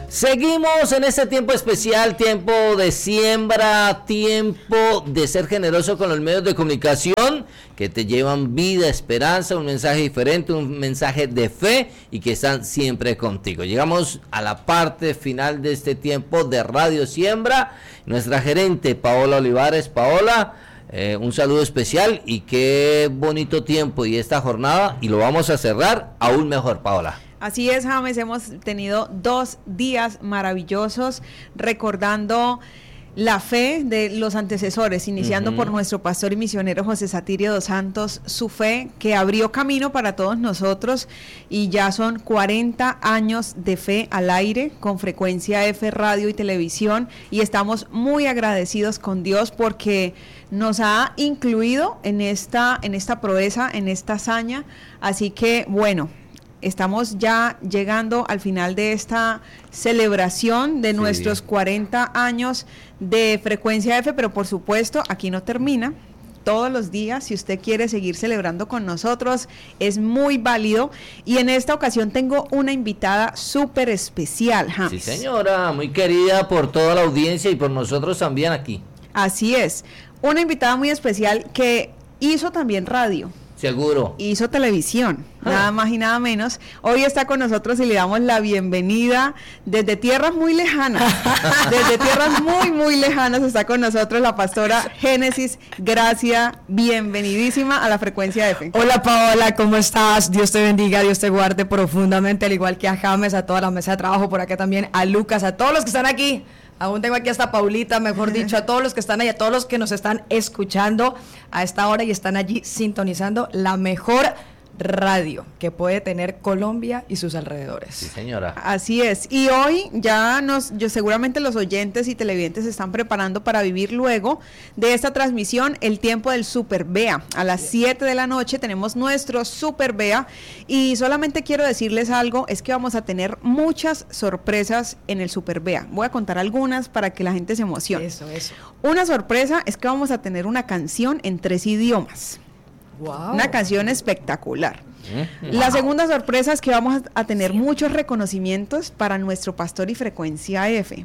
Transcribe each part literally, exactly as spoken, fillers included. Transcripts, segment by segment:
Seguimos en este tiempo especial, tiempo de siembra, tiempo de ser generoso con los medios de comunicación que te llevan vida, esperanza, un mensaje diferente, un mensaje de fe y que están siempre contigo. Llegamos a la parte final de este tiempo de Radio Siembra. Nuestra gerente Paola Olivares. Paola, eh, un saludo especial y qué bonito tiempo y esta jornada, y lo vamos a cerrar aún mejor, Paola. Así es, James, hemos tenido dos días maravillosos recordando la fe de los antecesores, iniciando uh-huh. por nuestro pastor y misionero José Satirio dos Santos, su fe que abrió camino para todos nosotros, y ya son cuarenta años de fe al aire con Frecuencia F, radio y televisión, y estamos muy agradecidos con Dios porque nos ha incluido en esta, en esta proeza, en esta hazaña. Así que bueno, estamos ya llegando al final de esta celebración de sí, nuestros cuarenta años de Frecuencia F, pero por supuesto aquí no termina. Todos los días, si usted quiere seguir celebrando con nosotros, es muy válido, y en esta ocasión tengo una invitada súper especial, James. Sí, señora, muy querida por toda la audiencia y por nosotros también aquí. Así es, una invitada muy especial que hizo también radio. Seguro. Hizo televisión, ah. nada más y nada menos. Hoy está con nosotros y le damos la bienvenida desde tierras muy lejanas. Desde tierras muy, muy lejanas está con nosotros la pastora Génesis Gracia. Bienvenidísima a la Frecuencia F. Hola, Paola, ¿cómo estás? Dios te bendiga, Dios te guarde profundamente, al igual que a James, a toda la mesa de trabajo por acá también, a Lucas, a todos los que están aquí. Aún tengo aquí hasta Paulita, mejor dicho, a todos los que están ahí, a todos los que nos están escuchando a esta hora y están allí sintonizando la mejor radio que puede tener Colombia y sus alrededores. Sí, señora. Así es. Y hoy ya nos, yo seguramente los oyentes y televidentes se están preparando para vivir luego de esta transmisión el tiempo del Super Bea. A las siete de la noche tenemos nuestro Super Bea, y solamente quiero decirles algo, es que vamos a tener muchas sorpresas en el Super Bea. Voy a contar algunas para que la gente se emocione. Eso, eso. Una sorpresa es que vamos a tener una canción en tres idiomas. Wow. Una canción espectacular. Wow. La segunda sorpresa es que vamos a tener muchos reconocimientos para nuestro pastor y Frecuencia F.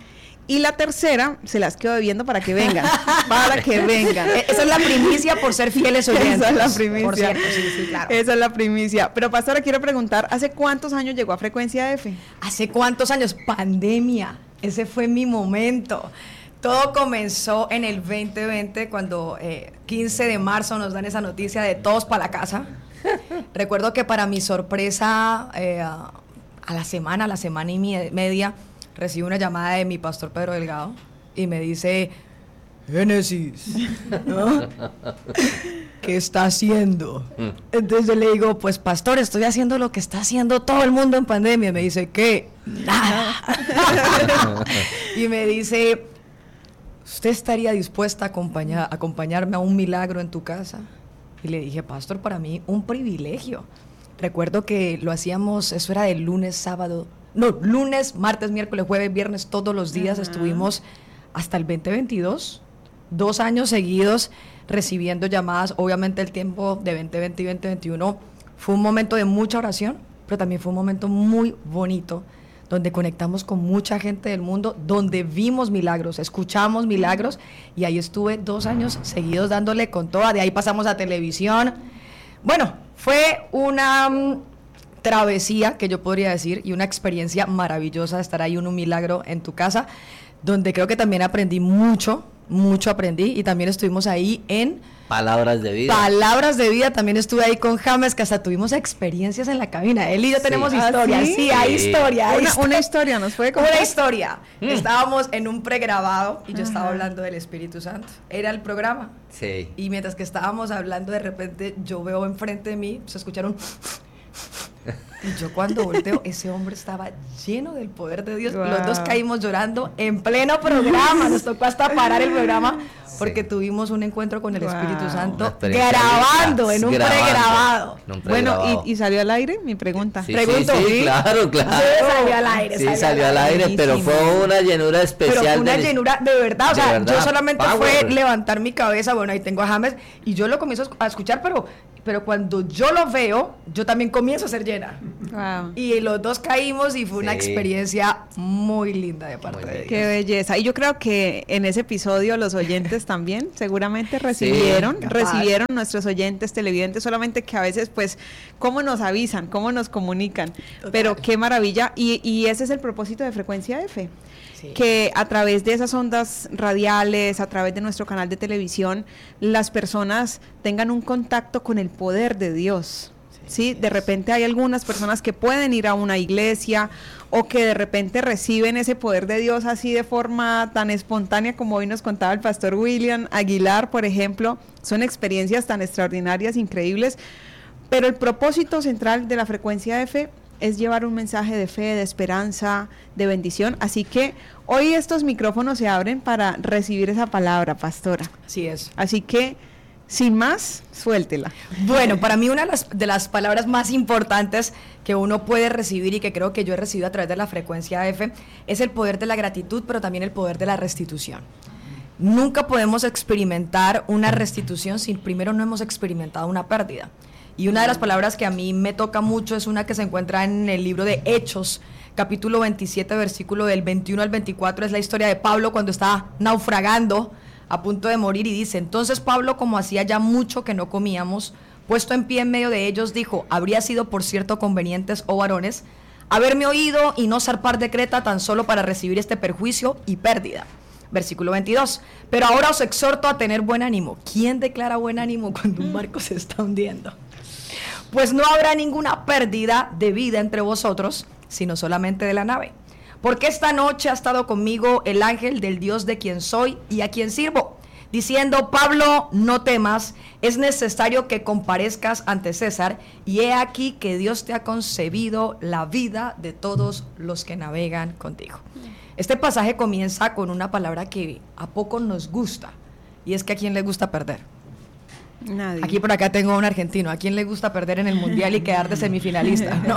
Y la tercera, se las quedo debiendo para que vengan, para que vengan. Esa es la primicia por ser fieles oyentes. Esa es la primicia. Por cierto, sí, sí, claro. Esa es la primicia. Pero pastora, quiero preguntar, ¿hace cuántos años llegó a Frecuencia F? ¿Hace cuántos años? Pandemia. Ese fue mi momento. Todo comenzó en el veinte veinte, cuando eh, quince de marzo nos dan esa noticia de todos para la casa. Recuerdo que para mi sorpresa, eh, a la semana, a la semana y media, recibí una llamada de mi pastor Pedro Delgado y me dice: Génesis, ¿no? ¿Qué está haciendo? Entonces yo le digo: pues pastor, estoy haciendo lo que está haciendo todo el mundo en pandemia. Y me dice: ¿qué? Nada. Y me dice: ¿usted estaría dispuesta a acompañar, acompañarme a un milagro en tu casa? Y le dije: pastor, para mí un privilegio. Recuerdo que lo hacíamos, eso era de lunes, sábado, no, lunes, martes, miércoles, jueves, viernes, todos los días. Uh-huh. Estuvimos hasta el veinte veintidós, dos años seguidos recibiendo llamadas. Obviamente el tiempo de veinte veinte y veinte veintiuno fue un momento de mucha oración, pero también fue un momento muy bonito, donde conectamos con mucha gente del mundo, donde vimos milagros, escuchamos milagros, y ahí estuve dos años seguidos dándole con toda. De ahí pasamos a televisión. Bueno, fue una um, travesía, que yo podría decir, y una experiencia maravillosa de estar ahí en un milagro en tu casa, donde creo que también aprendí mucho, mucho aprendí, y también estuvimos ahí en Palabras de Vida. Palabras de Vida, también estuve ahí con James, que hasta tuvimos experiencias en la cabina. Él y yo sí. tenemos historias. ¿Ah, sí? sí, hay historia. Hay una, historia. una historia, ¿nos puede contar? Una historia. Mm. Estábamos en un pregrabado y yo Ajá. estaba hablando del Espíritu Santo. Era el programa. Sí. Y mientras que estábamos hablando, de repente yo veo enfrente de mí, se escucharon... Y yo cuando volteo, ese hombre estaba lleno del poder de Dios. Wow. Los dos caímos llorando en pleno programa. Nos tocó hasta parar el programa porque sí. tuvimos un encuentro con el wow. Espíritu Santo grabando en un grabando, pregrabado. En un pregrabado. Bueno, ¿y, ¿y salió al aire? Mi pregunta. Sí, Pregunto. Sí, sí, claro, claro. Sí, salió al aire. Sí, salió, salió al aire, aire pero fue una llenura especial. Pero fue una de llenura de verdad. O sea, verdad. Yo solamente Power. fue levantar mi cabeza. Bueno, ahí tengo a James y yo lo comienzo a escuchar, pero... Pero cuando yo lo veo, yo también comienzo a ser lleno llena. Wow. Y los dos caímos y fue Sí. una experiencia muy linda de parte Muy de Dios. Qué belleza. Y yo creo que en ese episodio los oyentes también seguramente recibieron, capaz. recibieron nuestros oyentes televidentes, solamente que a veces pues cómo nos avisan, cómo nos comunican. Total. Pero qué maravilla. Y, y ese es el propósito de Frecuencia F. Sí. Que a través de esas ondas radiales, a través de nuestro canal de televisión, las personas tengan un contacto con el poder de Dios. Sí, de repente hay algunas personas que pueden ir a una iglesia o que de repente reciben ese poder de Dios así de forma tan espontánea como hoy nos contaba el pastor William Aguilar, por ejemplo. Son experiencias tan extraordinarias, increíbles, pero el propósito central de la Frecuencia F es llevar un mensaje de fe, de esperanza, de bendición. Así que hoy estos micrófonos se abren para recibir esa palabra, pastora. Así es. Así que, sin más, suéltela. Bueno, para mí una de las, de las palabras más importantes que uno puede recibir y que creo que yo he recibido a través de la Frecuencia F es el poder de la gratitud, pero también el poder de la restitución. Nunca podemos experimentar una restitución si primero no hemos experimentado una pérdida. Y una de las palabras que a mí me toca mucho es una que se encuentra en el libro de Hechos, capítulo veintisiete, versículo del veintiuno al veinticuatro, es la historia de Pablo cuando está naufragando, a punto de morir, y dice: entonces Pablo, como hacía ya mucho que no comíamos, puesto en pie en medio de ellos, dijo: habría sido por cierto convenientes, oh varones, haberme oído y no zarpar de Creta tan solo para recibir este perjuicio y pérdida. Versículo veintidós, pero ahora os exhorto a tener buen ánimo. ¿Quién declara buen ánimo cuando un barco se está hundiendo? Pues no habrá ninguna pérdida de vida entre vosotros, sino solamente de la nave. Porque esta noche ha estado conmigo el ángel del Dios de quien soy y a quien sirvo, diciendo: Pablo, no temas, es necesario que comparezcas ante César, y he aquí que Dios te ha concebido la vida de todos los que navegan contigo. Este pasaje comienza con una palabra que a poco nos gusta, y es que ¿a quién le gusta perder? Nadie. Aquí por acá tengo un argentino. ¿A quién le gusta perder en el mundial y quedar de semifinalista? No.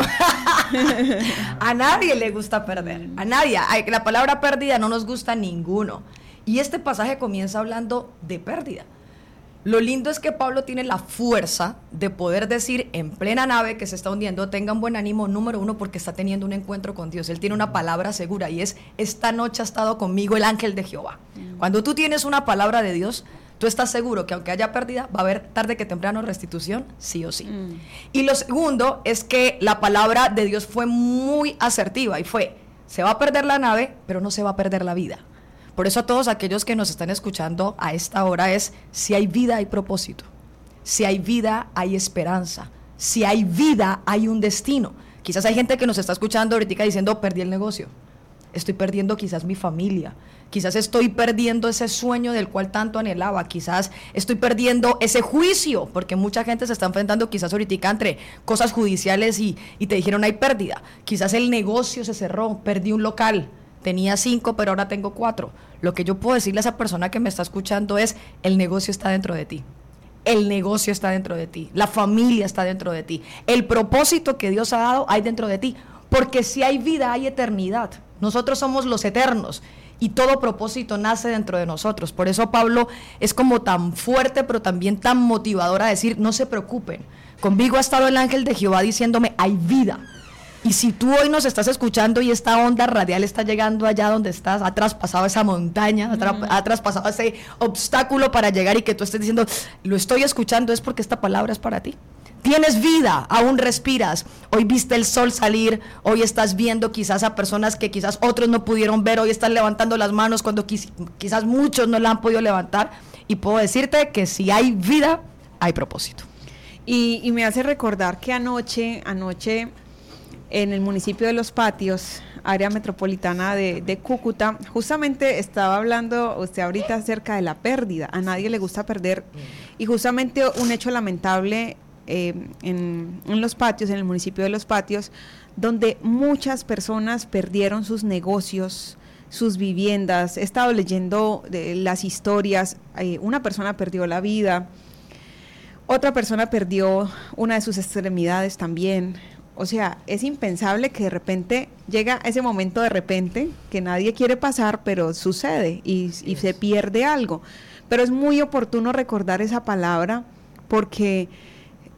A nadie le gusta perder. A nadie. La palabra pérdida no nos gusta a ninguno. Y este pasaje comienza hablando de pérdida. Lo lindo es que Pablo tiene la fuerza de poder decir en plena nave que se está hundiendo: tengan buen ánimo, número uno, porque está teniendo un encuentro con Dios. Él tiene una palabra segura y es: esta noche ha estado conmigo el ángel de Jehová. Mm. Cuando tú tienes una palabra de Dios, tú estás seguro que aunque haya pérdida, va a haber tarde que temprano restitución, sí o sí. Mm. Y lo segundo es que la palabra de Dios fue muy asertiva y fue: se va a perder la nave, pero no se va a perder la vida. Por eso a todos aquellos que nos están escuchando a esta hora es: si hay vida hay propósito, si hay vida hay esperanza, si hay vida hay un destino. Quizás hay gente que nos está escuchando ahorita diciendo: perdí el negocio, estoy perdiendo quizás mi familia, quizás estoy perdiendo ese sueño del cual tanto anhelaba, quizás estoy perdiendo ese juicio, porque mucha gente se está enfrentando quizás ahorita entre cosas judiciales y, y te dijeron hay pérdida. Quizás el negocio se cerró, perdí un local, tenía cinco pero ahora tengo cuatro. Lo que yo puedo decirle a esa persona que me está escuchando es: el negocio está dentro de ti. El negocio está dentro de ti, la familia está dentro de ti, el propósito que Dios ha dado hay dentro de ti, porque si hay vida hay eternidad. Nosotros somos los eternos y todo propósito nace dentro de nosotros. Por eso Pablo es como tan fuerte, pero también tan motivador a decir: no se preocupen, conmigo ha estado el ángel de Jehová diciéndome hay vida. Y si tú hoy nos estás escuchando y esta onda radial está llegando allá donde estás, ha traspasado esa montaña, ha, tra- ha traspasado ese obstáculo para llegar, y que tú estés diciendo lo estoy escuchando, es porque esta palabra es para ti. Tienes vida, aún respiras, hoy viste el sol salir, hoy estás viendo quizás a personas que quizás otros no pudieron ver, hoy estás levantando las manos cuando quiz- quizás muchos no la han podido levantar, y puedo decirte que si hay vida, hay propósito. Y, y me hace recordar que anoche, anoche en el municipio de Los Patios, área metropolitana de, de Cúcuta, justamente estaba hablando usted ahorita acerca de la pérdida. A nadie le gusta perder, y justamente un hecho lamentable eh, en, en Los Patios, en el municipio de Los Patios, donde muchas personas perdieron sus negocios, sus viviendas. He estado leyendo de las historias, eh, una persona perdió la vida, otra persona perdió una de sus extremidades también. O sea, es impensable que de repente llega ese momento de repente que nadie quiere pasar, pero sucede y, y se pierde algo. Pero es muy oportuno recordar esa palabra, porque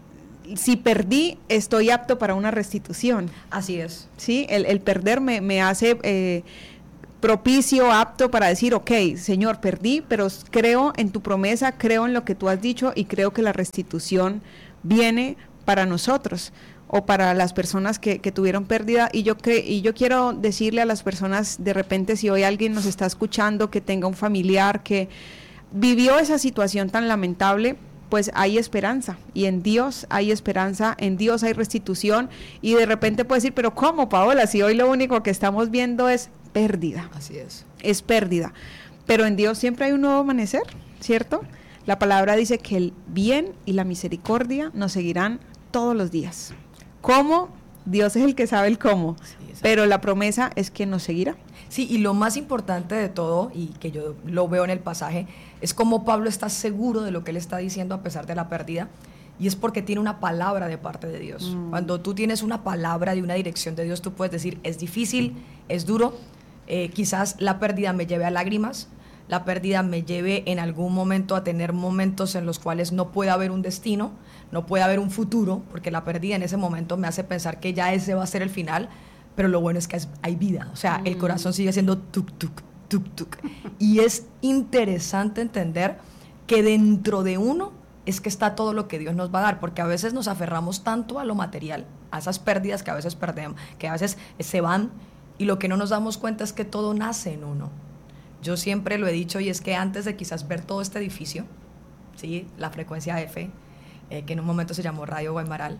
si perdí, estoy apto para una restitución. Así es. Sí, el, el perder me, me hace eh, propicio, apto para decir, ok, Señor, perdí, pero creo en tu promesa, creo en lo que tú has dicho y creo que la restitución viene para nosotros o para las personas que, que tuvieron pérdida. Y yo, cre y yo quiero decirle a las personas, de repente, si hoy alguien nos está escuchando, que tenga un familiar que vivió esa situación tan lamentable, pues hay esperanza, y en Dios hay esperanza, en Dios hay restitución, y de repente puede decir, pero ¿cómo, Paola? Si hoy lo único que estamos viendo es pérdida. Así es. Es pérdida. Pero en Dios siempre hay un nuevo amanecer, ¿cierto? La palabra dice que el bien y la misericordia nos seguirán todos los días. ¿Cómo? Dios es el que sabe el cómo, sí, pero la promesa es que nos seguirá. Sí, y lo más importante de todo, y que yo lo veo en el pasaje, es cómo Pablo está seguro de lo que él está diciendo a pesar de la pérdida, y es porque tiene una palabra de parte de Dios. Mm. Cuando tú tienes una palabra de una dirección de Dios, tú puedes decir, es difícil, es duro, eh, quizás la pérdida me lleve a lágrimas, la pérdida me lleve en algún momento a tener momentos en los cuales no puede haber un destino, no puede haber un futuro, porque la pérdida en ese momento me hace pensar que ya ese va a ser el final, pero lo bueno es que es, hay vida, o sea, mm. el corazón sigue siendo tuk, tuk, tuk, tuk. Y es interesante entender que dentro de uno es que está todo lo que Dios nos va a dar, porque a veces nos aferramos tanto a lo material, a esas pérdidas que a veces perdemos, que a veces se van, y lo que no nos damos cuenta es que todo nace en uno. Yo siempre lo he dicho, y es que antes de quizás ver todo este edificio, ¿sí? La frecuencia F, eh, que en un momento se llamó Radio Guaymaral,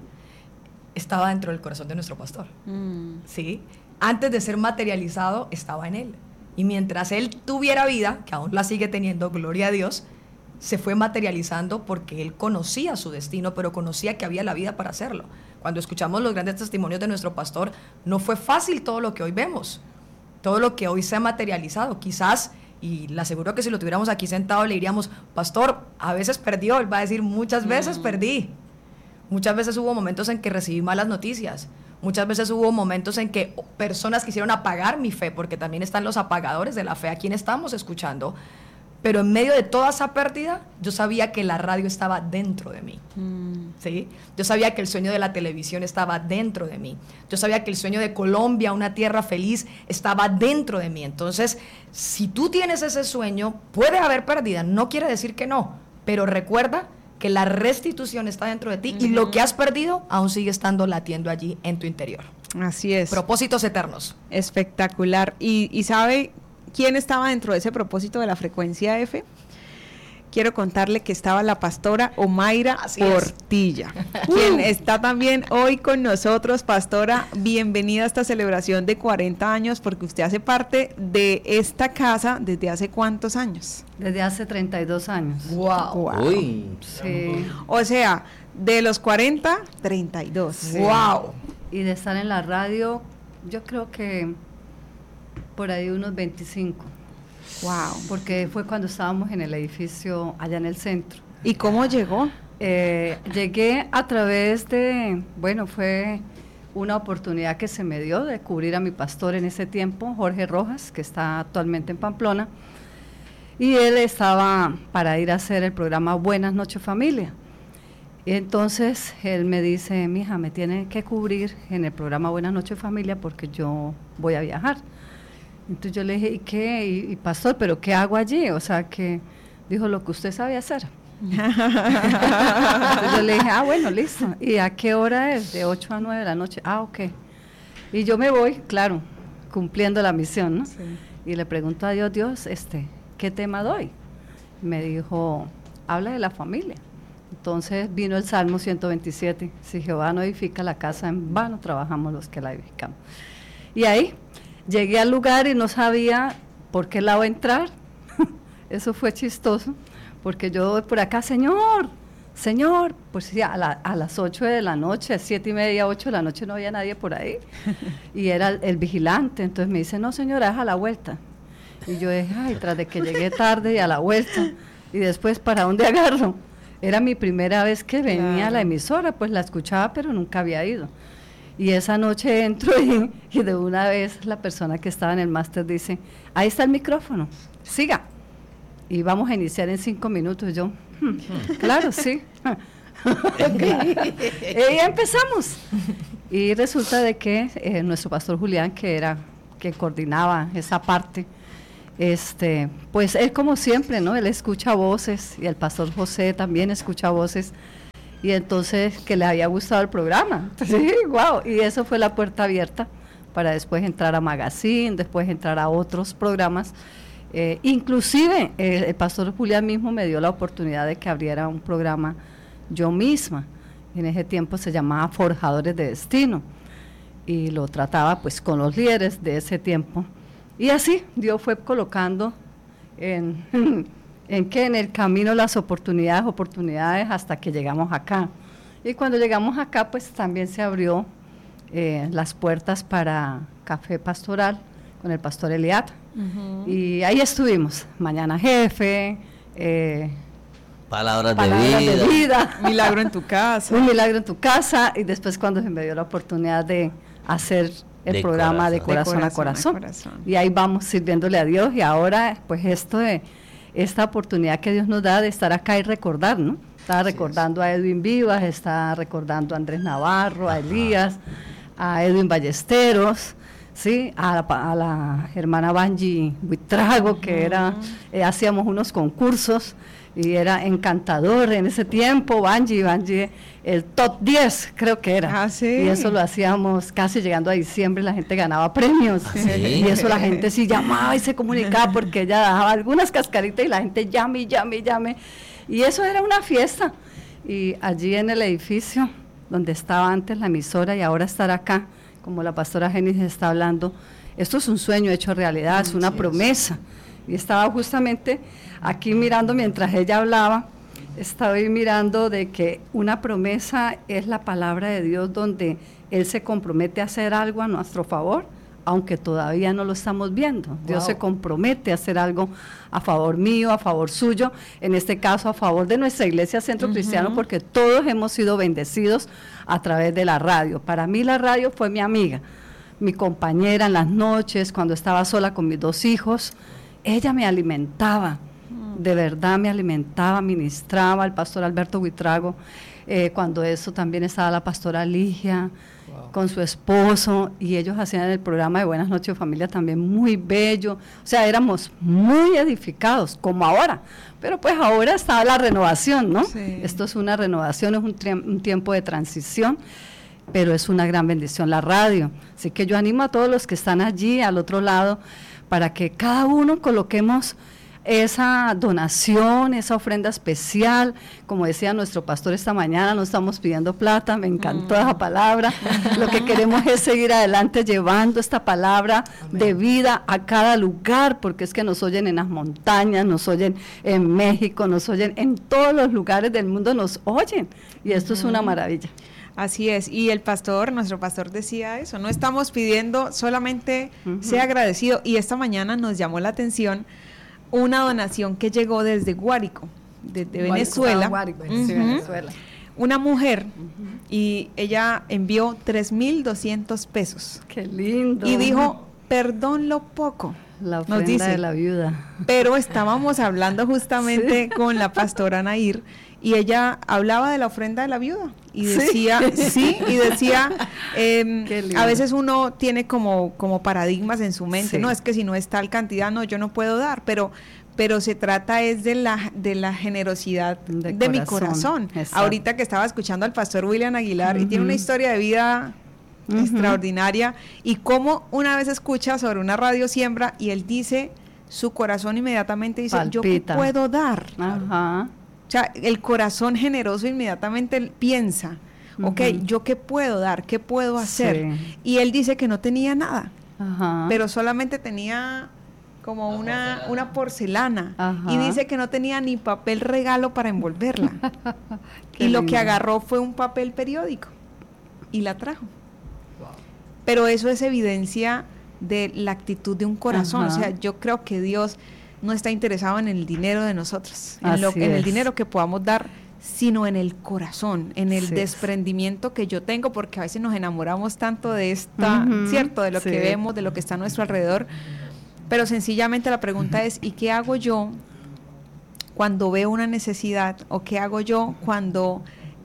estaba dentro del corazón de nuestro pastor. Mm. ¿Sí? Antes de ser materializado, estaba en él. Y mientras él tuviera vida, que aún la sigue teniendo, gloria a Dios, se fue materializando porque él conocía su destino, pero conocía que había la vida para hacerlo. Cuando escuchamos los grandes testimonios de nuestro pastor, no fue fácil todo lo que hoy vemos, todo lo que hoy se ha materializado. Quizás, y le aseguro que si lo tuviéramos aquí sentado le diríamos, pastor, a veces perdió, él va a decir, muchas veces mm. perdí. Muchas veces hubo momentos en que recibí malas noticias. Muchas veces hubo momentos en que personas quisieron apagar mi fe, porque también están los apagadores de la fe, a quien estamos escuchando. Pero en medio de toda esa pérdida, yo sabía que la radio estaba dentro de mí. Mm. ¿Sí? Yo sabía que el sueño de la televisión estaba dentro de mí. Yo sabía que el sueño de Colombia, una tierra feliz, estaba dentro de mí. Entonces, si tú tienes ese sueño, puede haber pérdida. No quiere decir que no, pero recuerda que la restitución está dentro de ti, uh-huh. y lo que has perdido aún sigue estando latiendo allí en tu interior. Así es. Propósitos eternos. Espectacular. Y, y ¿sabe quién estaba dentro de ese propósito de la frecuencia F? Quiero contarle que estaba la pastora Omaira Así Portilla, es. quien está también hoy con nosotros. Pastora, bienvenida a esta celebración de cuarenta años, porque usted hace parte de esta casa ¿desde hace cuántos años? Desde hace treinta y dos años. Wow. wow. Uy. Sí. O sea, de los cuarenta, treinta y dos. Sí. Wow. Y de estar en la radio, yo creo que por ahí unos veinticinco. Wow. Porque fue cuando estábamos en el edificio allá en el centro. ¿Y cómo llegó? Eh, llegué a través de, bueno, fue una oportunidad que se me dio de cubrir a mi pastor en ese tiempo, Jorge Rojas, que está actualmente en Pamplona, y él estaba para ir a hacer el programa Buenas Noches Familia. Y entonces él me dice, mija, me tiene que cubrir en el programa Buenas Noches Familia porque yo voy a viajar. Entonces yo le dije, ¿y qué? Y, y pastor, ¿pero qué hago allí? O sea, que dijo, lo que usted sabe hacer. Entonces yo le dije, ah, bueno, listo. ¿Y a qué hora es? De ocho a nueve de la noche. Ah, ok. Y yo me voy, claro, cumpliendo la misión, ¿no? Sí. Y le pregunto a Dios, Dios, este, ¿qué tema doy? Me dijo, habla de la familia. Entonces vino el Salmo ciento veintisiete, si Jehová no edifica la casa, en vano trabajamos los que la edificamos. Y ahí llegué al lugar y no sabía por qué lado entrar. Eso fue chistoso, porque yo voy por acá, Señor, Señor, pues sí, a, la, a las ocho de la noche, siete y media, ocho de la noche no había nadie por ahí, y era el, el vigilante. Entonces me dice, no señora, es a la vuelta. Y yo dije, ay, tras de que llegué tarde y a la vuelta, y después, ¿para dónde agarro? Era mi primera vez que venía claro. a la emisora, pues la escuchaba, pero nunca había ido. Y esa noche entro y, y de una vez la persona que estaba en el máster dice, ahí está el micrófono, siga. Y vamos a iniciar en cinco minutos. Yo, hmm, claro, sí. Y empezamos. Y resulta de que eh, nuestro pastor Julián, que era que coordinaba esa parte, este, pues él como siempre, ¿no? Él escucha voces, y el pastor José también escucha voces, y entonces que le había gustado el programa. Sí, wow. Y eso fue la puerta abierta para después entrar a Magazine, después entrar a otros programas. Eh, inclusive eh, el pastor Julián mismo me dio la oportunidad de que abriera un programa yo misma. En ese tiempo se llamaba Forjadores de Destino, y lo trataba pues con los líderes de ese tiempo. Y así Dios fue colocando en, en que en el camino las oportunidades, oportunidades hasta que llegamos acá. Y cuando llegamos acá, pues también se abrió eh, las puertas para Café Pastoral con el pastor Eliad. Uh-huh. Y ahí estuvimos, Mañana Jefe, eh, Palabras, Palabras de, vida. de vida, Milagro en tu casa. Un milagro en tu casa, y después cuando se me dio la oportunidad de hacer el de programa corazón. de corazón, de corazón a corazón. a corazón. Y ahí vamos sirviéndole a Dios, y ahora pues esto de esta oportunidad que Dios nos da de estar acá y recordar, ¿no? Está recordando a Edwin Vivas, está recordando a Andrés Navarro, a Elías, a Edwin Ballesteros, sí, a la, a la hermana Banji Buitrago, que era, eh, hacíamos unos concursos, y era encantador en ese tiempo, Banji, Banji, el top diez creo que era. Ah, sí. Y eso lo hacíamos casi llegando a diciembre, la gente ganaba premios. ¿Sí? Y eso la gente sí llamaba y se comunicaba, porque ella dejaba algunas cascaritas y la gente llame, llame, llame. Y eso era una fiesta. Y allí en el edificio donde estaba antes la emisora, y ahora estar acá, como la pastora Genis está hablando, esto es un sueño hecho realidad, es una promesa. Y estaba justamente aquí mirando mientras ella hablaba, estaba mirando de que una promesa es la palabra de Dios, donde Él se compromete a hacer algo a nuestro favor, aunque todavía no lo estamos viendo. Wow. Dios se compromete a hacer algo a favor mío, a favor suyo, en este caso a favor de nuestra iglesia Centro uh-huh. Cristiano, porque todos hemos sido bendecidos a través de la radio. Para mí la radio fue mi amiga, mi compañera en las noches, cuando estaba sola con mis dos hijos. Ella me alimentaba, de verdad me alimentaba, ministraba, el pastor Alberto Buitrago, eh, cuando eso también estaba la pastora Ligia, wow. con su esposo, y ellos hacían el programa de Buenas Noches Familia también muy bello, o sea, éramos muy edificados, como ahora, pero pues ahora está la renovación, ¿no? Sí. Esto es una renovación, es un, un tiempo de transición, pero es una gran bendición la radio, así que yo animo a todos los que están allí, al otro lado, para que cada uno coloquemos esa donación, esa ofrenda especial. Como decía nuestro pastor esta mañana, no estamos pidiendo plata, me encantó mm. esa palabra. Lo que queremos es seguir adelante llevando esta palabra Amén. De vida a cada lugar, porque es que nos oyen en las montañas, nos oyen en México, nos oyen en todos los lugares del mundo, nos oyen, y esto mm. es una maravilla. Así es, y el pastor, nuestro pastor decía eso, no estamos pidiendo, solamente uh-huh. sea agradecido, y esta mañana nos llamó la atención una donación que llegó desde Guárico, desde Venezuela, Guárico, uh-huh. sí, Venezuela, una mujer, uh-huh. y ella envió tres mil doscientos pesos. ¡Qué lindo! Y dijo, perdón lo poco. La ofrenda nos dice, de la viuda. Pero estábamos hablando justamente sí. con la pastora Nair, y ella hablaba de la ofrenda de la viuda y decía, sí, sí y decía, eh, a veces uno tiene como, como paradigmas en su mente, sí. no, es que si no es tal cantidad, no, yo no puedo dar, pero pero se trata es de la de la generosidad de, de mi corazón. Exacto. Ahorita que estaba escuchando al pastor William Aguilar, uh-huh. y tiene una historia de vida uh-huh. extraordinaria, y cómo una vez escucha sobre una radio siembra, y él dice, su corazón inmediatamente dice, palpita. ¿Yo qué puedo dar? Ajá. O sea, el corazón generoso inmediatamente piensa, uh-huh. ok, ¿yo qué puedo dar? ¿Qué puedo hacer? Sí. Y él dice que no tenía nada, uh-huh. pero solamente tenía como una, una porcelana, uh-huh. y dice que no tenía ni papel regalo para envolverla. Y lindo. Lo que agarró fue un papel periódico y la trajo. Wow. Pero eso es evidencia de la actitud de un corazón. Uh-huh. O sea, yo creo que Dios no está interesado en el dinero de nosotros, en, lo, en el dinero que podamos dar, sino en el corazón, en el Así desprendimiento es. Que yo tengo, porque a veces nos enamoramos tanto de esta, uh-huh, cierto, de lo sí. que vemos, de lo que está a nuestro alrededor, pero sencillamente la pregunta uh-huh. es, ¿y qué hago yo cuando veo una necesidad? ¿O qué hago yo cuando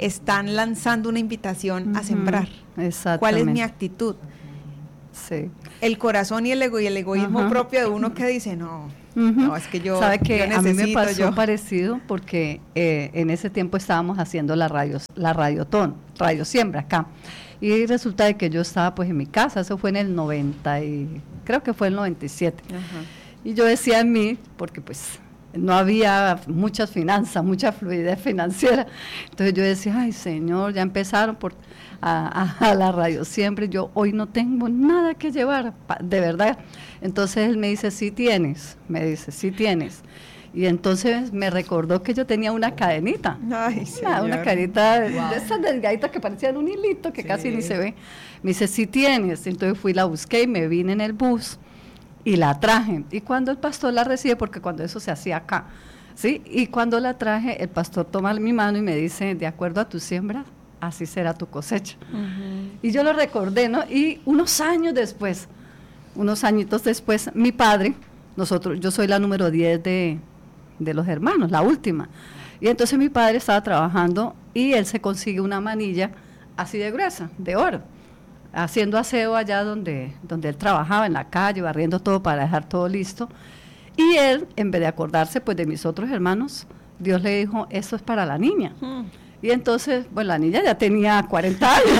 están lanzando una invitación uh-huh. a sembrar. Exactamente. ¿Cuál es mi actitud? Sí. El corazón y el ego y el egoísmo uh-huh. propio de uno que dice, no, uh-huh. no, es que yo ¿Sabe que yo a mí me pasó yo. parecido? Porque eh, en ese tiempo estábamos haciendo la radio, la radiotón, Radio Siembra acá. Y resulta de que yo estaba pues en mi casa, eso fue en el noventa y, creo que fue el noventa y siete. Uh-huh. Y yo decía en mí, porque pues no había muchas finanzas, mucha fluidez financiera. Entonces yo decía, ay Señor, ya empezaron por a, a, a la radio siempre, yo hoy no tengo nada que llevar, de verdad. Entonces él me dice, sí tienes, me dice, sí tienes. Y entonces me recordó que yo tenía una cadenita, ay, una, una cadenita wow. de esas delgaditas que parecían un hilito que sí. casi ni se ve. Me dice, sí tienes. Entonces fui, la busqué y me vine en el bus y la traje. Y cuando el pastor la recibe, porque cuando eso se hacía acá, ¿sí? Y cuando la traje, el pastor toma mi mano y me dice, de acuerdo a tu siembra, así será tu cosecha. Uh-huh. Y yo lo recordé, ¿no? Y unos años después, unos añitos después, mi padre, nosotros, yo soy la número diez de, de los hermanos, la última. Y entonces mi padre estaba trabajando y él se consigue una manilla así de gruesa, de oro, haciendo aseo allá donde, donde él trabajaba, en la calle, barriendo todo para dejar todo listo. Y él, en vez de acordarse pues de mis otros hermanos, Dios le dijo, eso es para la niña. Hmm. Y entonces, bueno, la niña ya tenía cuarenta años.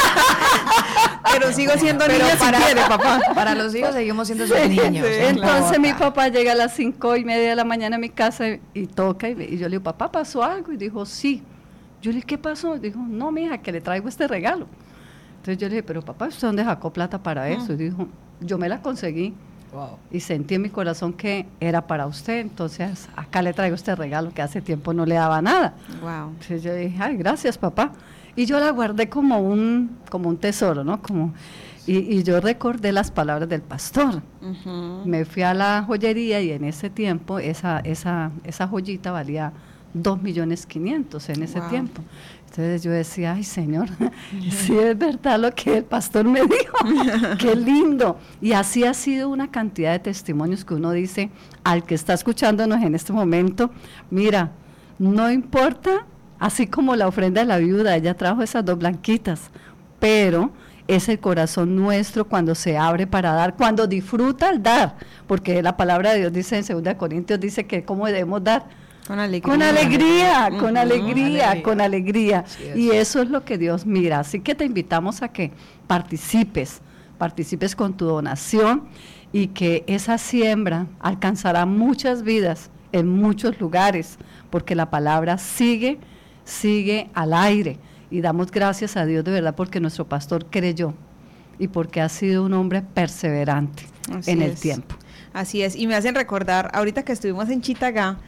Pero sigo siendo Pero niña para, si quiere, papá. Para los hijos seguimos siendo sus sí, niños. Sí. Entonces mi papá llega a las cinco y media de la mañana a mi casa y, y toca, y, y yo le digo, papá, ¿pasó algo? Y dijo, sí. Yo le dije, ¿qué pasó? Y dijo, no, mija, que le traigo este regalo. Entonces yo le dije, pero papá, ¿usted dónde sacó plata para eso? Y dijo, yo me la conseguí. Wow. Y sentí en mi corazón que era para usted, entonces acá le traigo este regalo que hace tiempo no le daba nada. Wow. Entonces yo dije, ay, gracias papá. Y yo la guardé como un, como un tesoro, ¿no? Como, y, y yo recordé las palabras del pastor. Uh-huh. Me fui a la joyería y en ese tiempo esa, esa, esa joyita valía dos millones quinientos en ese wow. tiempo. Entonces yo decía, ay Señor, sí es verdad lo que el pastor me dijo, qué lindo. Y así ha sido una cantidad de testimonios que uno dice al que está escuchándonos en este momento, mira, no importa, así como la ofrenda de la viuda, ella trajo esas dos blanquitas, pero es el corazón nuestro cuando se abre para dar, cuando disfruta al dar, porque la palabra de Dios dice en segunda Corintios, dice que cómo debemos dar. Con alegría. Con alegría, con uh-huh. alegría, alegría, con alegría. Es. Y eso es lo que Dios mira. Así que te invitamos a que participes, participes con tu donación y que esa siembra alcanzará muchas vidas en muchos lugares, porque la palabra sigue, sigue al aire. Y damos gracias a Dios de verdad porque nuestro pastor creyó y porque ha sido un hombre perseverante Así en es. el tiempo. Así es. Y me hacen recordar, ahorita que estuvimos en Chitagá,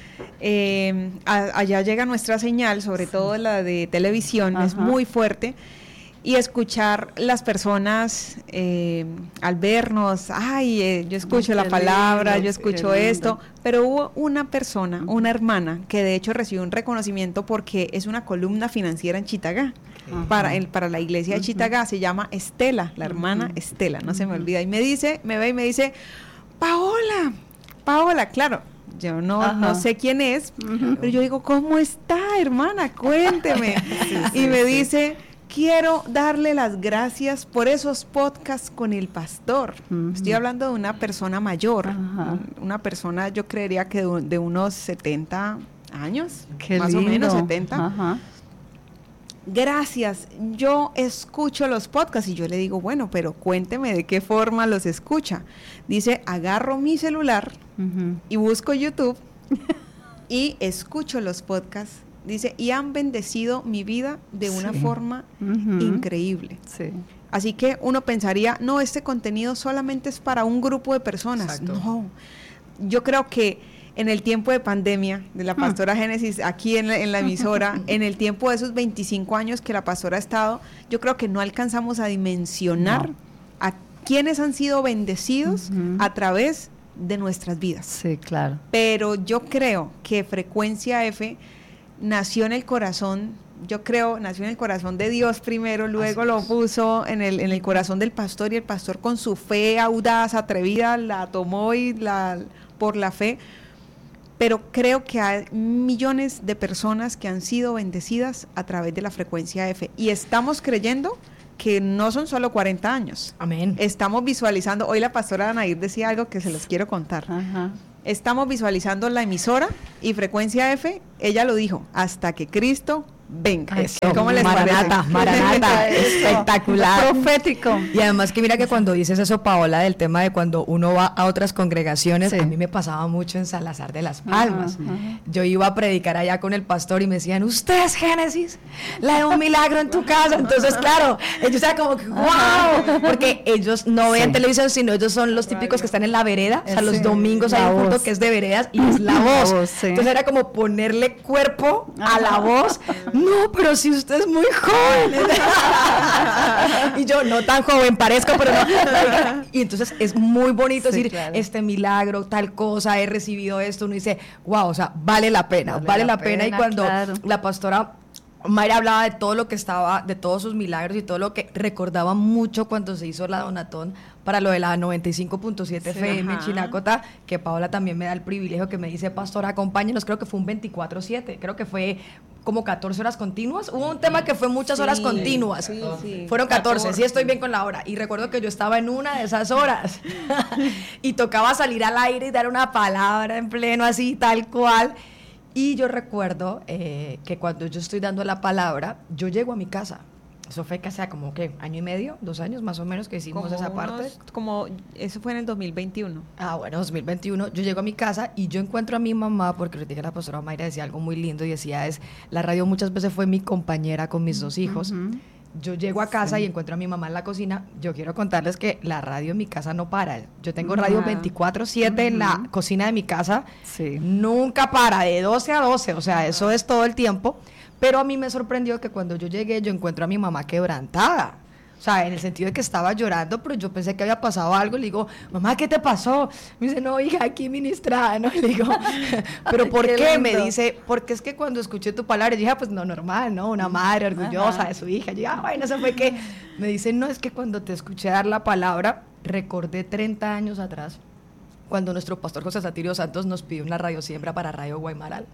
Eh, a, allá llega nuestra señal, sobre sí. todo la de televisión, Ajá. es muy fuerte, y escuchar las personas eh, al vernos, ay, eh, yo escucho ay, la palabra, lindo, yo escucho esto, pero hubo una persona, uh-huh. una hermana, que de hecho recibió un reconocimiento porque es una columna financiera en Chitagá, uh-huh. para, el, para la iglesia de Chitagá, uh-huh. se llama Estela, la hermana uh-huh. Estela, no uh-huh. se me olvida, y me dice, me ve y me dice, Paola, Paola, claro, yo no, no sé quién es, uh-huh. pero yo digo, ¿cómo está, hermana? Cuénteme. sí, sí, y me sí. dice, quiero darle las gracias por esos podcasts con el pastor. Uh-huh. Estoy hablando de una persona mayor, uh-huh. una persona, yo creería que de, de unos setenta años, Qué más lindo. o menos setenta. Uh-huh. Gracias, yo escucho los podcasts, y yo le digo, bueno, pero cuénteme de qué forma los escucha. Dice, agarro mi celular uh-huh. y busco YouTube y escucho los podcasts. Dice, y han bendecido mi vida de una sí. forma uh-huh. increíble. Sí. Así que uno pensaría, no, este contenido solamente es para un grupo de personas. Exacto. No, yo creo que en el tiempo de pandemia de la pastora Génesis, aquí en la, en la emisora, en el tiempo de esos veinticinco años que la pastora ha estado, yo creo que no alcanzamos a dimensionar no. a quienes han sido bendecidos uh-huh. a través de nuestras vidas. Sí, claro. Pero yo creo que Frecuencia F nació en el corazón, yo creo, nació en el corazón de Dios primero, luego Así lo es. puso en el, en el corazón del pastor, y el pastor con su fe audaz, atrevida, la tomó y la por la fe. pero creo que hay millones de personas que han sido bendecidas a través de la frecuencia F, y estamos creyendo que no son solo cuarenta años. Amén. Estamos visualizando, hoy la pastora Anair decía algo que se los quiero contar. Ajá. Estamos visualizando la emisora y frecuencia F, ella lo dijo, hasta que Cristo venga. Eso. ¿Cómo les Maranata, parece? Maranata, espectacular. Profético. Y además que mira que cuando dices eso, Paola, del tema de cuando uno va a otras congregaciones, Sí. a mí me pasaba mucho en Salazar de las Palmas. Ajá, ajá. Yo iba a predicar allá con el pastor y me decían, usted es Génesis, la de un milagro en tu casa. Entonces, claro, ellos eran como que, wow, porque ellos no ven Sí. televisión, sino ellos son los típicos que están en la vereda, o sea, los Sí. domingos hay La un culto voz. que es de veredas y es la voz. voz, sí. Entonces era como ponerle cuerpo a la Ajá. voz. No, pero si usted es muy joven. Y yo, no tan joven, parezco, pero no. Y entonces es muy bonito Sí, decir, claro. este milagro, tal cosa, he recibido esto. Uno dice, wow, o sea, vale la pena, vale, Vale la, la pena. pena, Y cuando claro. la pastora Mayra hablaba de todo lo que estaba, de todos sus milagros y todo lo que recordaba mucho cuando se hizo la donatón para lo de la noventa y cinco punto siete Sí, F M en ajá. Chinacota, que Paola también me da el privilegio que me dice, pastora, acompáñenos, creo que fue un veinticuatro siete, creo que fue como catorce horas continuas, hubo un tema que fue muchas horas Sí, continuas, sí, sí. fueron catorce, sí estoy bien con la hora, y recuerdo que yo estaba en una de esas horas, y tocaba salir al aire y dar una palabra en pleno así, tal cual. Y yo recuerdo eh, que cuando yo estoy dando la palabra, yo llego a mi casa. Eso fue casi como, ¿qué? ¿Año y medio? ¿Dos años más o menos que hicimos Como esa parte? unos- como eso fue en el dos mil veintiuno. Ah, bueno, dos mil veintiuno. Yo llego a mi casa y yo encuentro a mi mamá, porque le dije a la pastora Mayra, decía algo muy lindo y decía, es, la radio muchas veces fue mi compañera con mis dos hijos. Ujú. Yo llego a casa y encuentro a mi mamá en la cocina. Yo quiero contarles que la radio en mi casa no para. Yo tengo radio Ajá. veinticuatro siete en la cocina de mi casa. Sí. Nunca para, de doce a doce, o sea, eso es todo el tiempo. Pero a mí me sorprendió que cuando yo llegué, yo encuentro a mi mamá quebrantada. O sea, en el sentido de que estaba llorando, pero yo pensé que había pasado algo. Le digo, mamá, ¿qué te pasó? Me dice, no, hija, aquí ministrada, ¿no? Le digo, ¿pero Ay, por qué qué? Me lindo. dice, porque es que cuando escuché tu palabra, yo dije, ah, pues no, normal, ¿no? Una madre orgullosa Ajá. de su hija. Yo dije, ah, bueno, eso fue que... Me dice, no, es que cuando te escuché dar la palabra, recordé treinta años atrás, cuando nuestro pastor José Satirio Santos nos pidió una radio siembra para Radio Guaymaral.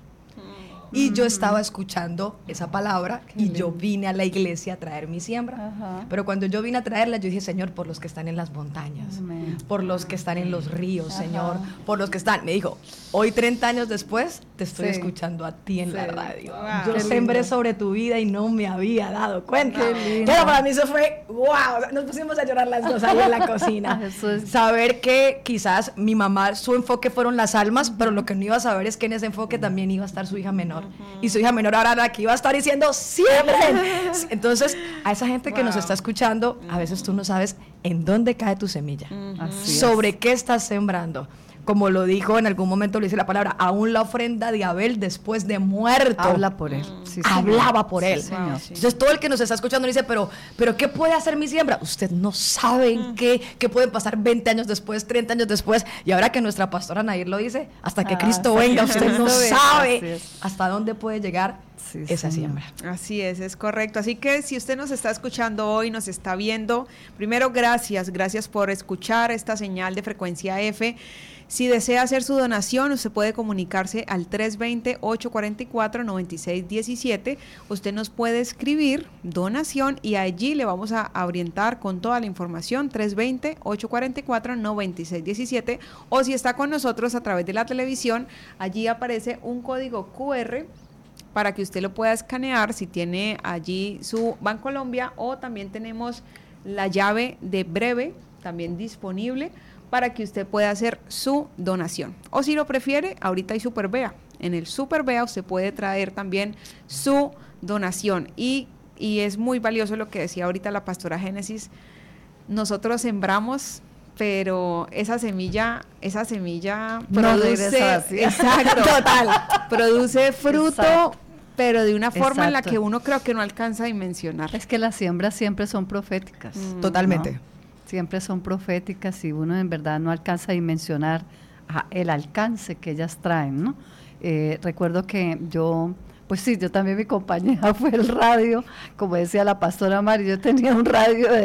Y yo estaba escuchando esa palabra y yo vine a la iglesia a traer mi siembra. Ajá. Pero cuando yo vine a traerla, yo dije, Señor, por los que están en las montañas, Amén. por los que están en los ríos, Ajá. Señor, por los que están. Me dijo, hoy treinta años después, te estoy Sí. escuchando a ti en la Sí. radio. Wow. Yo Qué sembré lindo. sobre tu vida y no me había dado cuenta. Qué lindo. Pero para mí eso fue, wow, o sea, nos pusimos a llorar las dos ahí en la cocina. Eso es- Saber que quizás mi mamá, su enfoque fueron las almas, pero lo que no iba a saber es que en ese enfoque también iba a estar su hija menor. Y su hija menor ahora la que iba a estar diciendo, siembren. Entonces, a esa gente que nos Wow. está escuchando, a veces tú no sabes en dónde cae tu semilla, Así es. sobre qué estás sembrando. Como lo dijo en algún momento, le dice la palabra, aún la ofrenda de Abel después de muerto. Habla por él. Sí, señor. Hablaba por Sí, él. señor. Sí. Entonces todo el que nos está escuchando dice, pero, pero ¿qué puede hacer mi siembra? Usted no sabe en qué, qué pueden pasar veinte años después, treinta años después. Y ahora que nuestra pastora Nair lo dice, hasta que Ah, Cristo hasta venga, que usted no Cristo venga, así sabe es. hasta dónde puede llegar Sí, esa señor. siembra. Así es, es correcto. Así que si usted nos está escuchando hoy, nos está viendo, primero gracias, gracias por escuchar esta señal de frecuencia F. Si desea hacer su donación, usted puede comunicarse al tres dos cero, ocho cuatro cuatro, nueve seis uno siete. Usted nos puede escribir donación y allí le vamos a orientar con toda la información, tres dos cero, ocho cuatro cuatro, nueve seis uno siete. O si está con nosotros a través de la televisión, allí aparece un código cu erre para que usted lo pueda escanear si tiene allí su Bancolombia, o también tenemos la llave de breve también disponible para que usted pueda hacer su donación. O si lo prefiere, ahorita hay Superbea. En el Superbea usted puede traer también su donación. Y, y es muy valioso lo que decía ahorita la pastora Génesis. Nosotros sembramos, pero esa semilla, esa semilla No produce, regresa vacía. exacto, total, produce fruto, Exacto. pero de una forma en la Exacto. que uno creo que no alcanza a dimensionar. Es que las siembras siempre son proféticas. Totalmente. ¿no? Siempre son proféticas y uno en verdad no alcanza a dimensionar ajá, el alcance que ellas traen, ¿no? Eh, recuerdo que yo, pues sí, yo también mi compañera fue el radio, como decía la pastora Mari, yo tenía un radio de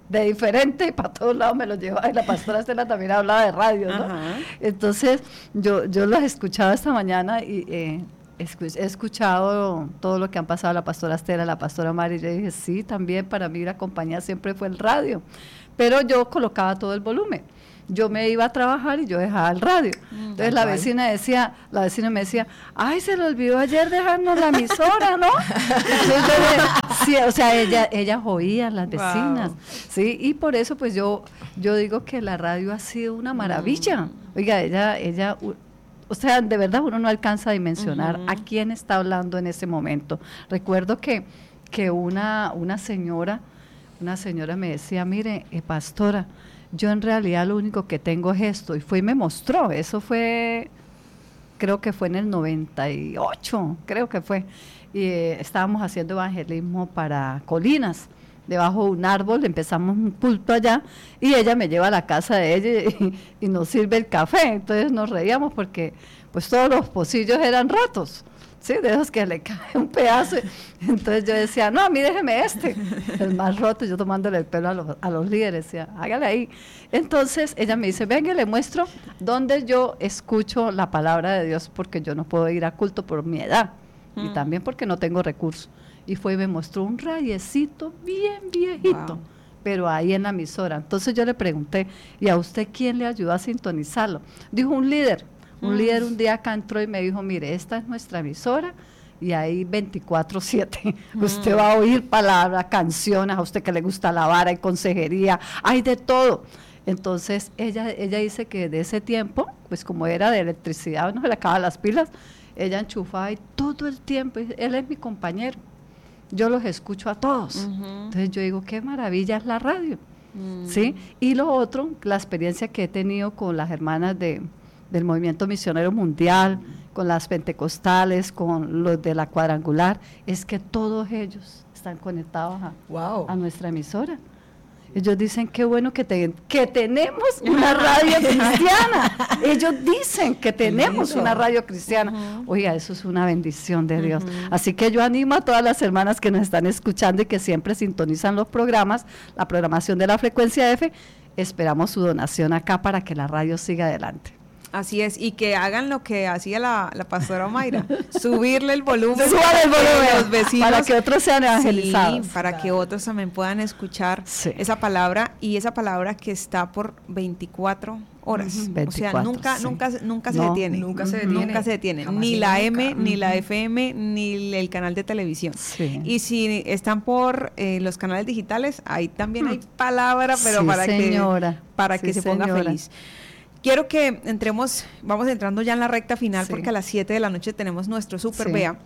de diferente y para todos lados me lo llevaba, y la pastora Estela también hablaba de radio, ¿no? Ajá. Entonces yo, yo los escuchaba esta mañana y eh, he escuchado todo lo que han pasado la pastora Estela, la pastora Mari, y yo dije, sí, también para mí la compañía siempre fue el radio, pero yo colocaba todo el volumen. Yo me iba a trabajar y yo dejaba el radio. Entonces la vecina decía, la vecina me decía, ay, se le olvidó ayer dejarnos la emisora, ¿no? Entonces yo, sí, o sea, ella, ellas oían, las vecinas, wow. Sí, y por eso pues yo, yo digo que la radio ha sido una maravilla. Oiga, ella, ella, o sea, de verdad uno no alcanza a dimensionar uh-huh. a quién está hablando en ese momento. Recuerdo que, que una, una señora, una señora me decía, mire, eh, pastora, yo en realidad lo único que tengo es esto, y fue y me mostró, eso fue, creo que fue en el noventa y ocho, creo que fue, y eh, estábamos haciendo evangelismo para Colinas, debajo de un árbol, empezamos un culto allá, y ella me lleva a la casa de ella y, y nos sirve el café, entonces nos reíamos porque pues todos los pocillos eran rotos, sí, de esos que le cae un pedazo, entonces yo decía, no, a mí déjeme este, el más roto, yo tomándole el pelo a los, a los líderes, decía, hágale ahí. Entonces ella me dice, venga, le muestro donde yo escucho la palabra de Dios, porque yo no puedo ir a culto por mi edad, mm. y también porque no tengo recursos, y fue y me mostró un radiecito bien viejito, wow. pero ahí en la emisora. Entonces yo le pregunté, ¿y a usted quién le ayudó a sintonizarlo? Dijo, un líder. Un mm. líder un día acá entró y me dijo, mire, esta es nuestra emisora y ahí veinticuatro siete mm. usted va a oír palabras, canciones, a usted que le gusta alabar, hay consejería, hay de todo. Entonces ella, ella dice que de ese tiempo, pues como era de electricidad, no se le acaban las pilas, ella enchufaba y todo el tiempo, él es mi compañero, yo los escucho a todos. Uh-huh. Entonces yo digo, qué maravilla es la radio, mm. ¿sí? Y lo otro, la experiencia que he tenido con las hermanas de del Movimiento Misionero Mundial, con las pentecostales, con los de la cuadrangular, es que todos ellos están conectados a, wow. a nuestra emisora. Ellos dicen, qué bueno que, te, que tenemos una radio cristiana. Ellos dicen que tenemos una radio cristiana. Uh-huh. Oiga, eso es una bendición de Dios. Uh-huh. Así que yo animo a todas las hermanas que nos están escuchando y que siempre sintonizan los programas, la programación de la frecuencia F, esperamos su donación acá para que la radio siga adelante. Así es, y que hagan lo que hacía la, la pastora Mayra, subirle el volumen, suban el volumen a los vecinos, para que otros sean evangelizados. Sí, para claro. que otros también puedan escuchar sí. esa palabra, y esa palabra que está por veinticuatro horas, uh-huh. veinticuatro, o sea, nunca, sí. nunca, nunca se no, detiene, nunca se detiene, nunca se detiene, Jamás ni la nunca. M, uh-huh. ni la F M, ni el canal de televisión. Sí. Y si están por eh, los canales digitales, ahí también uh-huh. hay palabra, pero sí, para señora. que para sí, que se señora. ponga feliz. Quiero que entremos, vamos entrando ya en la recta final, sí. porque a las siete de la noche tenemos nuestro Super sí. Bea.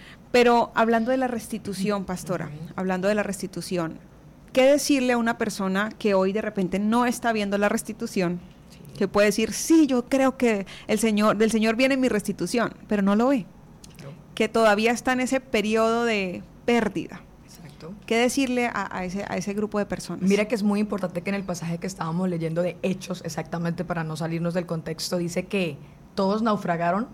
Pero hablando de la restitución, pastora, hablando de la restitución, ¿qué decirle a una persona que hoy de repente no está viendo la restitución? Sí. Que puede decir, sí, yo creo que el Señor, del Señor viene mi restitución, pero no lo ve. No. Que todavía está en ese periodo de pérdida. ¿Qué decirle a, a, ese, a ese grupo de personas? Mira que es muy importante que en el pasaje que estábamos leyendo de Hechos, exactamente para no salirnos del contexto, dice que todos naufragaron,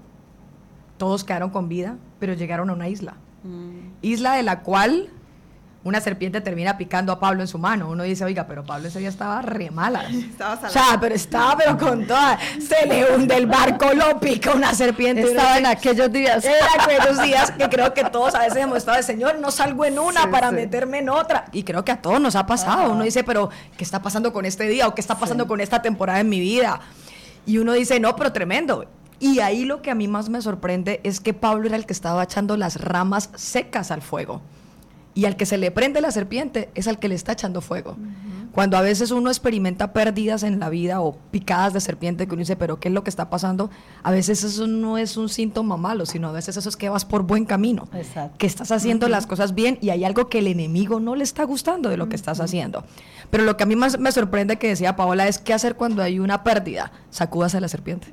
todos quedaron con vida, pero llegaron a una isla. Mm. Isla de la cual una serpiente termina picando a Pablo en su mano. Uno dice, oiga, pero Pablo ese día estaba re mala. Estaba salado. O sea, pero estaba pero con toda. Se le hunde el barco, lo pica una serpiente. Estaba en aquellos días. En aquellos días que creo que todos a veces hemos estado de, Señor, no salgo en una sí, para sí. meterme en otra. Y creo que a todos nos ha pasado. Ajá. Uno dice, pero ¿qué está pasando con este día? ¿O qué está pasando sí. con esta temporada en mi vida? Y uno dice, no, pero tremendo. Y ahí lo que a mí más me sorprende es que Pablo era el que estaba echando las ramas secas al fuego. Y al que se le prende la serpiente es al que le está echando fuego. Uh-huh. Cuando a veces uno experimenta pérdidas en la vida o picadas de serpiente, que uno dice, pero ¿qué es lo que está pasando? A veces eso no es un síntoma malo, sino a veces eso es que vas por buen camino. Exacto. Que estás haciendo uh-huh. las cosas bien y hay algo que el enemigo no le está gustando de lo que uh-huh. estás haciendo. Pero lo que a mí más me sorprende que decía Paola es qué hacer cuando hay una pérdida. Sacúdase la serpiente.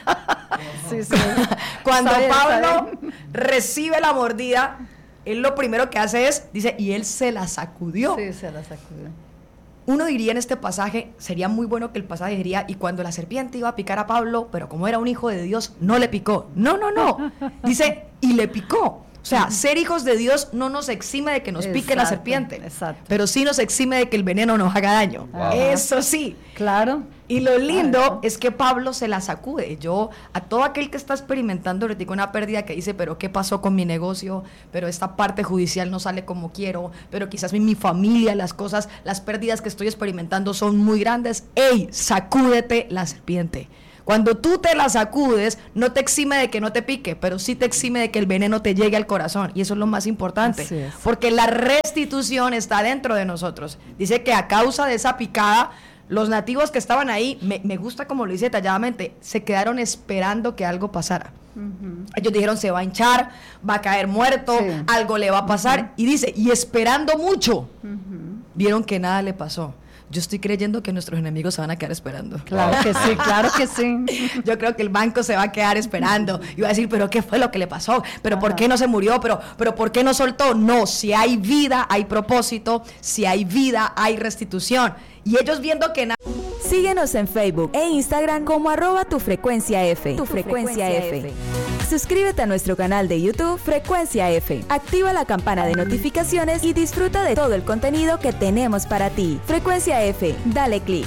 sí, sí. Cuando bien, Pablo recibe la mordida, él lo primero que hace es, dice, y él se la sacudió. Sí, se la sacudió. Uno diría en este pasaje, sería muy bueno que el pasaje diría, y cuando la serpiente iba a picar a Pablo, pero como era un hijo de Dios, no le picó. No, no, no. Dice, y le picó. O sea, uh-huh. ser hijos de Dios no nos exime de que nos exacto, pique la serpiente, exacto. pero sí nos exime de que el veneno nos haga daño. Wow. Eso sí. Claro. Y lo lindo claro. es que Pablo se la sacude. Yo, a todo aquel que está experimentando ahorita una pérdida que dice, pero ¿qué pasó con mi negocio? Pero esta parte judicial no sale como quiero, pero quizás en mi familia las cosas, las pérdidas que estoy experimentando son muy grandes. ¡Ey! Sacúdete la serpiente. Cuando tú te la sacudes, no te exime de que no te pique, pero sí te exime de que el veneno te llegue al corazón. Y eso es lo más importante, es. porque la restitución está dentro de nosotros. Dice que a causa de esa picada, los nativos que estaban ahí, me, me gusta como lo dice detalladamente, se quedaron esperando que algo pasara. Uh-huh. Ellos dijeron, se va a hinchar, va a caer muerto, sí. algo le va a pasar. Uh-huh. Y dice, y esperando mucho, uh-huh. vieron que nada le pasó. Yo estoy creyendo que nuestros enemigos se van a quedar esperando. Claro que sí, claro que sí. Yo creo que el banco se va a quedar esperando y va a decir, pero ¿qué fue lo que le pasó? ¿Pero Ajá. por qué no se murió? ¿Pero, pero por qué no soltó? No, si hay vida, hay propósito. Si hay vida, hay restitución. Y ellos viendo que nada... Síguenos en Facebook e Instagram como arroba tu frecuencia F. Tu, tu frecuencia, frecuencia F. F. Suscríbete a nuestro canal de YouTube Frecuencia F. Activa la campana de notificaciones y disfruta de todo el contenido que tenemos para ti. Frecuencia F, dale clic.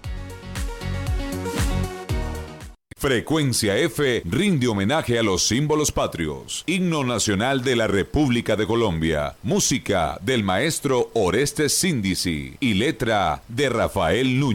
Frecuencia F rinde homenaje a los símbolos patrios. Himno nacional de la República de Colombia. Música del maestro Orestes Síndici y letra de Rafael Núñez.